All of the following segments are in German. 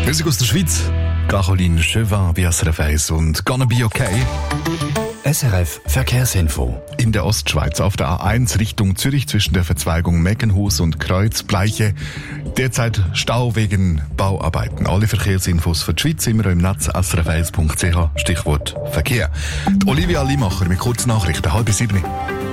Musik aus der Schweiz. Caroline Chauvin bei SRF 1 und Gonna Be Okay. SRF Verkehrsinfo. In der Ostschweiz auf der A1 Richtung Zürich zwischen der Verzweigung Meckenhus und Kreuzbleiche. Derzeit Stau wegen Bauarbeiten. Alle Verkehrsinfos für die Schweiz immer im Netz srf1.ch, Stichwort Verkehr. Die Olivia Limacher mit kurzen Nachrichten, 6:30.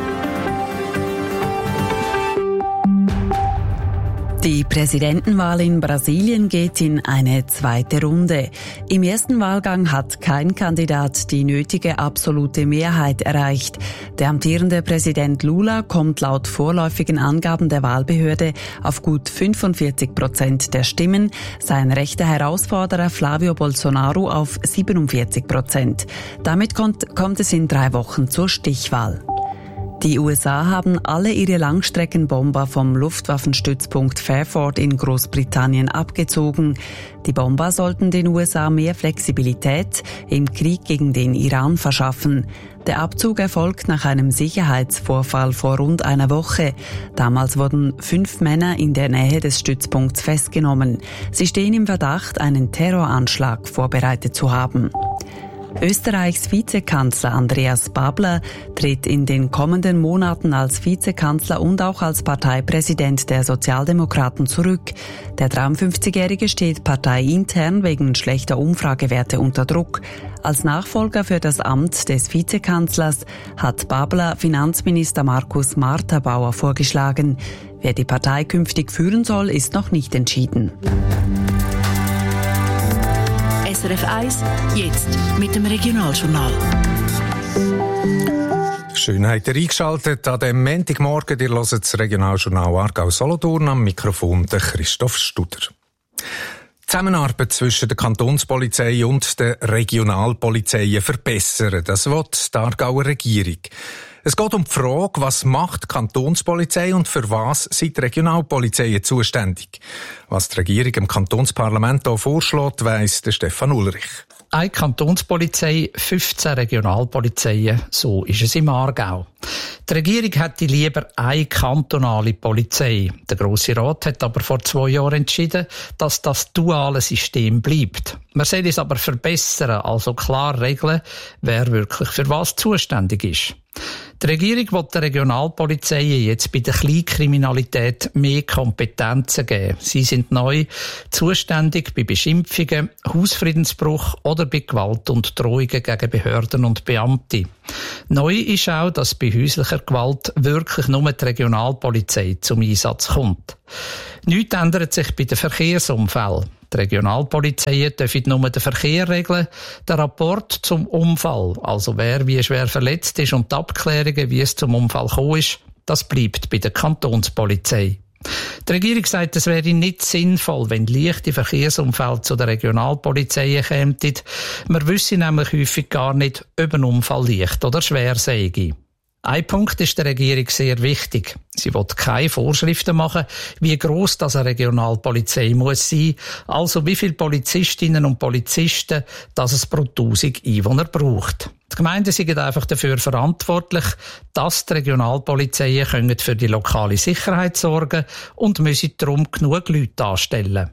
Die Präsidentenwahl in Brasilien geht in eine zweite Runde. Im ersten Wahlgang hat kein Kandidat die nötige absolute Mehrheit erreicht. Der amtierende Präsident Lula kommt laut vorläufigen Angaben der Wahlbehörde auf gut 45% der Stimmen, sein rechter Herausforderer Flavio Bolsonaro auf 47%. Damit kommt es in 3 Wochen zur Stichwahl. Die USA haben alle ihre Langstreckenbomber vom Luftwaffenstützpunkt Fairford in Großbritannien abgezogen. Die Bomber sollten den USA mehr Flexibilität im Krieg gegen den Iran verschaffen. Der Abzug erfolgt nach einem Sicherheitsvorfall vor rund einer Woche. Damals wurden 5 Männer in der Nähe des Stützpunkts festgenommen. Sie stehen im Verdacht, einen Terroranschlag vorbereitet zu haben. Österreichs Vizekanzler Andreas Babler tritt in den kommenden Monaten als Vizekanzler und auch als Parteipräsident der Sozialdemokraten zurück. Der 53-Jährige steht parteiintern wegen schlechter Umfragewerte unter Druck. Als Nachfolger für das Amt des Vizekanzlers hat Babler Finanzminister Markus Marterbauer vorgeschlagen. Wer die Partei künftig führen soll, ist noch nicht entschieden. SRF 1, jetzt mit dem Regionaljournal. Schön habt ihr eingeschaltet an dem Montagmorgen. Ihr hört das Regionaljournal Aargau-Solothurn, am Mikrofon der Christoph Studer. Die Zusammenarbeit zwischen der Kantonspolizei und der Regionalpolizei verbessern. Das will die Aargauer Regierung. Es geht um die Frage, was macht die Kantonspolizei und für was sind die Regionalpolizeien zuständig? Was die Regierung im Kantonsparlament hier vorschlägt, weiss der Stefan Ulrich. Eine Kantonspolizei, 15 Regionalpolizeien, so ist es im Aargau. Die Regierung hätte lieber eine kantonale Polizei. Der Grosse Rat hat aber vor 2 Jahren entschieden, dass das duale System bleibt. Man soll es aber verbessern, also klar regeln, wer wirklich für was zuständig ist. Die Regierung will der Regionalpolizeien jetzt bei der Kleinkriminalität mehr Kompetenzen geben. Sie sind neu zuständig bei Beschimpfungen, Hausfriedensbruch oder bei Gewalt und Drohungen gegen Behörden und Beamte. Neu ist auch, dass bei häuslicher Gewalt wirklich nur die Regionalpolizei zum Einsatz kommt. Nichts ändert sich bei den Verkehrsunfällen. Die Regionalpolizeien dürfen nur den Verkehr regeln, den Rapport zum Unfall, also wer wie schwer verletzt ist und die Abklärungen, wie es zum Unfall gekommen ist, das bleibt bei der Kantonspolizei. Die Regierung sagt, es wäre nicht sinnvoll, wenn leichte Verkehrsunfälle zu der Regionalpolizei kämen. Man wüsste nämlich häufig gar nicht, ob ein Unfall leicht oder schwer sei. Ein Punkt ist der Regierung sehr wichtig. Sie will keine Vorschriften machen, wie gross das eine Regionalpolizei muss sein, also wie viele Polizistinnen und Polizisten das es pro 1000 Einwohner braucht. Die Gemeinden sind einfach dafür verantwortlich, dass die Regionalpolizeien für die lokale Sicherheit sorgen und müssen darum genug Leute anstellen.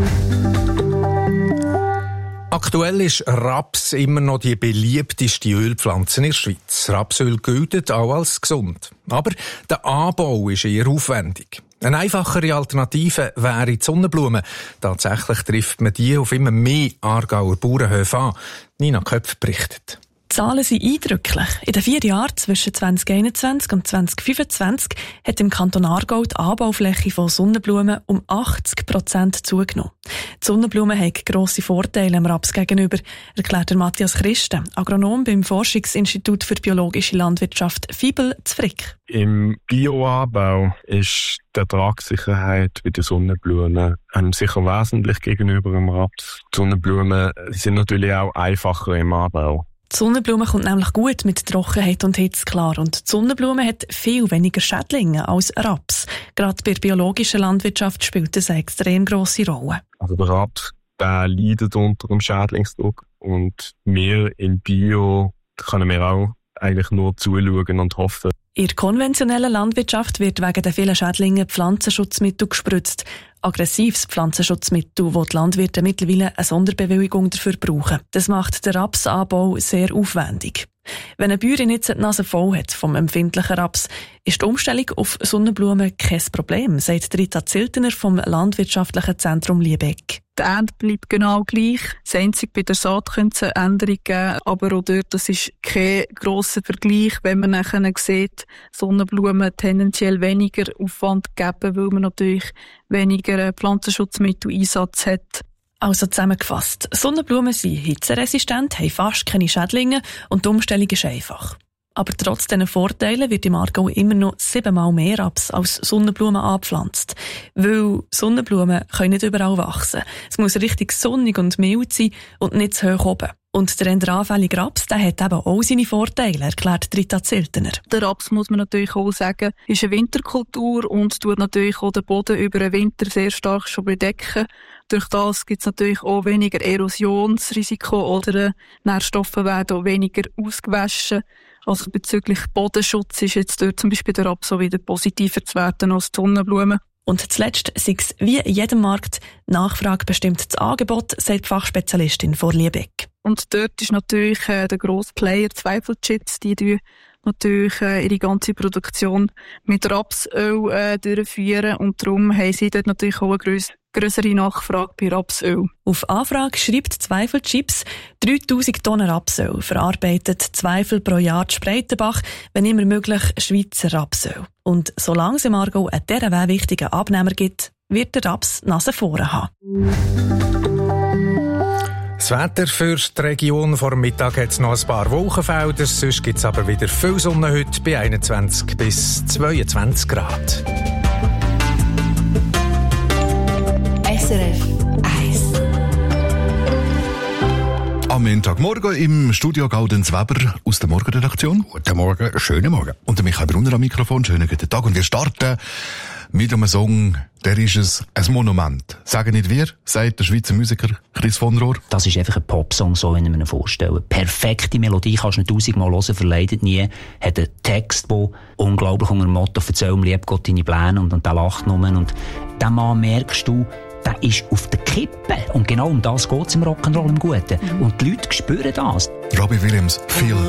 Aktuell ist Raps immer noch die beliebteste Ölpflanze in der Schweiz. Rapsöl gilt auch als gesund. Aber der Anbau ist eher aufwendig. Eine einfachere Alternative wäre die Sonnenblume. Tatsächlich trifft man die auf immer mehr Aargauer Bauernhöfe an. Nina Köpf berichtet. Die Zahlen sind eindrücklich. In den 4 Jahren zwischen 2021 und 2025 hat im Kanton Aargau die Anbaufläche von Sonnenblumen um 80% zugenommen. Die Sonnenblumen haben grosse Vorteile dem Raps gegenüber, erklärt Matthias Christen, Agronom beim Forschungsinstitut für biologische Landwirtschaft FIBEL zu Frick. Im Bioanbau ist die Ertragssicherheit bei den Sonnenblumen sicher wesentlich gegenüber dem Raps. Die Sonnenblumen sind natürlich auch einfacher im Anbau. Die Sonnenblume kommt nämlich gut mit Trockenheit und Hitze klar. Und die Sonnenblume hat viel weniger Schädlinge als Raps. Gerade bei der biologischen Landwirtschaft spielt das eine extrem grosse Rolle. Also der Raps, der leidet unter dem Schädlingsdruck. Und wir in Bio können wir auch eigentlich nur zuschauen und hoffen. In der konventionellen Landwirtschaft wird wegen der vielen Schädlinge Pflanzenschutzmittel gespritzt. aggressives Pflanzenschutzmittel, wo die Landwirte mittlerweile eine Sonderbewilligung dafür brauchen. Das macht den Rapsanbau sehr aufwendig. Wenn eine Bäuerin jetzt die Nase voll hat vom empfindlichen Raps, ist die Umstellung auf Sonnenblumen kein Problem, sagt Rita Ziltener vom Landwirtschaftlichen Zentrum Liebeck. Die Ernte bleibt genau gleich. Das Einzige bei der Saat könnte es eine Änderung geben, aber auch dort, das ist kein grosser Vergleich, wenn man nachher sieht, Sonnenblumen tendenziell weniger Aufwand geben, weil man natürlich weniger Pflanzenschutzmitteleinsatz hat. Also zusammengefasst, Sonnenblumen sind hitzeresistent, haben fast keine Schädlinge und die Umstellung ist einfach. Aber trotz diesen Vorteilen wird im Aargau immer noch 7-mal mehr Raps als Sonnenblumen angepflanzt. Weil Sonnenblumen können nicht überall wachsen. Es muss richtig sonnig und mild sein und nicht zu hoch oben. Und der eher anfällige Raps, der hat eben auch seine Vorteile, erklärt Rita Ziltener. Der Raps, muss man natürlich auch sagen, ist eine Winterkultur und tut natürlich auch den Boden über den Winter sehr stark schon bedecken. Durch das gibt es natürlich auch weniger Erosionsrisiko oder Nährstoffe werden auch weniger ausgewaschen. Also bezüglich Bodenschutz ist jetzt dort zum Beispiel der Raps auch wieder positiver zu werten als die Sonnenblumen. Und zuletzt sei es wie in jedem Markt, Nachfrage bestimmt das Angebot, sagt die Fachspezialistin vor Liebeck. Und dort ist natürlich der grosse Player Zweifelchips, die natürlich ihre ganze Produktion mit Rapsöl durchführen und darum haben sie dort natürlich auch eine grössere Nachfrage bei Rapsöl. Auf Anfrage schreibt Zweifelchips 3000 Tonnen Rapsöl, verarbeitet Zweifel pro Jahr zu Spreitenbach, wenn immer möglich Schweizer Rapsöl. Und solange es im Aargau einen dieser wichtigen Abnehmer gibt, wird der Raps Nase vorne haben. Das Wetter für die Region vor dem Mittag hat es noch ein paar Wolkenfelder, sonst gibt es aber wieder viel Sonne heute bei 21 bis 22 Grad. SRF 1. Am Montagmorgen im Studio Gaudenz Weber aus der Morgenredaktion. Guten Morgen, schönen Morgen. Und der Michael Brunner am Mikrofon. Schönen guten Tag. Und wir starten mit einem Song, der ist ein Monument. Sagen nicht wir, sagt der Schweizer Musiker Chris von Rohr. Das ist einfach ein Popsong, so wie ich mir vorstelle. Perfekte Melodie, kannst du nicht 1000-mal hören, verleidet nie. Hat einen Text, der unglaublich unter dem Motto «Erzähl ihm lieb Gott deine Pläne» und der lacht nur. Und den Mann merkst du, der ist auf der Kippe. Und genau um das geht es im Rock'n'Roll im Guten. Und die Leute spüren das. Robbie Williams, «Feel